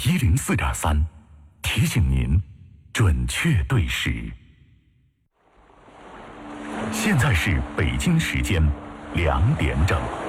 104.3，提醒您准确对时。现在是北京时间2点整。